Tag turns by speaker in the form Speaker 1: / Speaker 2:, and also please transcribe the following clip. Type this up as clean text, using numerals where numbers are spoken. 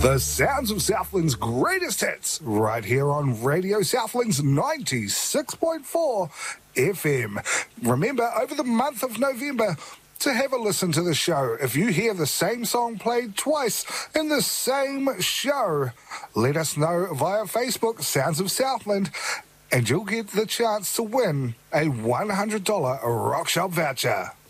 Speaker 1: The sounds of Southland's greatest hits, right here on Radio Southland's 96.4 FM. Remember, over the month of November, to have a listen to the show. If you hear the same song played twice in the same show, let us know via Facebook, Sounds of Southland, and you'll get the chance to win a $100 Rock Shop voucher.